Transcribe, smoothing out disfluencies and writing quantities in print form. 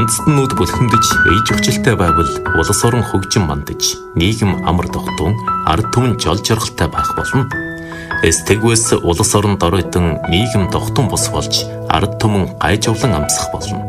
үндэстнүүд бүлхэмдэж ээж өвчлөлтэй байвал улс орон хөгжин мандаж, нийгэм амар тогтун, ард түмэн жол жаргалтай байх болно. Тэгвээс улс оронд оройдон нийгэм тогтун бус болж, ард түмэн гайжовлон амсах болно.